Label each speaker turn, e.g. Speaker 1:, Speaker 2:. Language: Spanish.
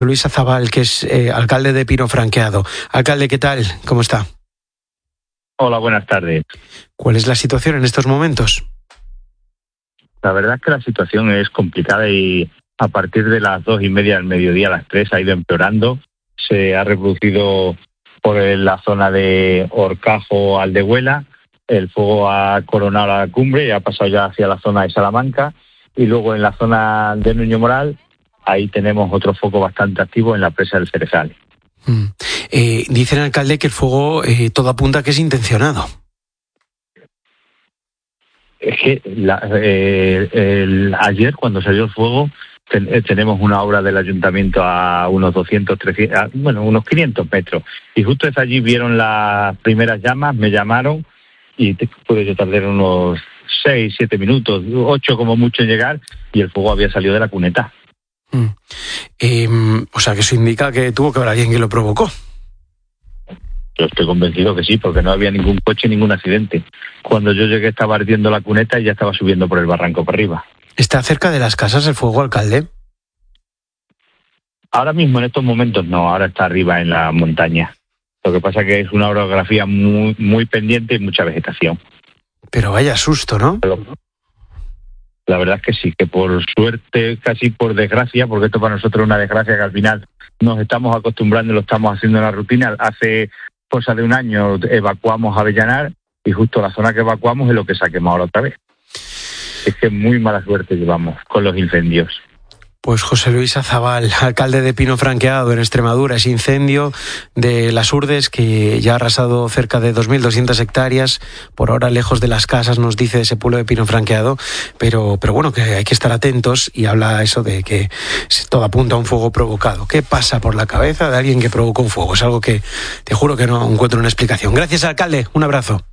Speaker 1: Luis Azabal, que es alcalde de Pino Franqueado. Alcalde, ¿qué tal? ¿Cómo está?
Speaker 2: Hola, buenas tardes.
Speaker 1: ¿Cuál es la situación en estos momentos?
Speaker 2: La verdad es que la situación es complicada y a partir de las 2:30 del mediodía a las 3 ha ido empeorando. Se ha reproducido por la zona de Horcajo, Aldehuela. El fuego ha coronado la cumbre y ha pasado ya hacia la zona de Salamanca. Y luego en la zona de Nuño Moral, ahí tenemos otro foco bastante activo en la presa del Cerezal.
Speaker 1: Dice el alcalde que el fuego todo apunta a que es intencionado.
Speaker 2: Es que ayer cuando salió el fuego tenemos una obra del ayuntamiento a unos 500 metros. Y justo desde allí vieron las primeras llamas, me llamaron y pude yo tardar unos 6, 7 minutos, 8 como mucho en llegar y el fuego había salido de la cuneta.
Speaker 1: O sea, que eso indica que tuvo que haber alguien que lo provocó.
Speaker 2: Yo estoy convencido que sí, porque no había ningún coche, ningún accidente. Cuando yo llegué estaba ardiendo la cuneta y ya estaba subiendo por el barranco para arriba.
Speaker 1: ¿Está cerca de las casas el fuego, alcalde?
Speaker 2: Ahora mismo, en estos momentos, no. Ahora está arriba en la montaña. Lo que pasa es que es una orografía muy, muy pendiente y mucha vegetación.
Speaker 1: Pero vaya susto, ¿no?
Speaker 2: La verdad es que sí, que por suerte, casi por desgracia, porque esto para nosotros es una desgracia que al final nos estamos acostumbrando y lo estamos haciendo en la rutina. Hace cosa de un año evacuamos Avellanar y justo la zona que evacuamos es lo que se ha quemado ahora otra vez. Es que muy mala suerte llevamos con los incendios.
Speaker 1: Pues José Luis Azabal, alcalde de Pino Franqueado, en Extremadura, ese incendio de las Urdes que ya ha arrasado cerca de 2.200 hectáreas, por ahora lejos de las casas, nos dice ese pueblo de Pino Franqueado, pero bueno, que hay que estar atentos y habla eso de que todo apunta a un fuego provocado. ¿Qué pasa por la cabeza de alguien que provocó un fuego? Es algo que te juro que no encuentro una explicación. Gracias, alcalde, un abrazo.